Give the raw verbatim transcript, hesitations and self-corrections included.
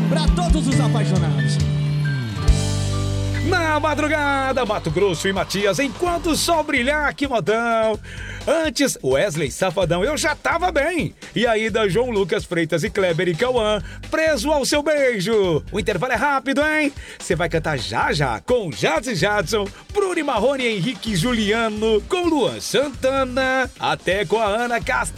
pra todos os apaixonados. Na madrugada, Mato Grosso e Matias, enquanto o sol brilhar, que modão. Antes, Wesley Safadão, eu já tava bem. E ainda João Lucas Freitas e Kleber e Cauã, preso ao seu beijo. O intervalo é rápido, hein? Você vai cantar já já com Jadson Jadson, Bruno Marrone e Henrique Juliano, com Luan Santana, até com a Ana Castro.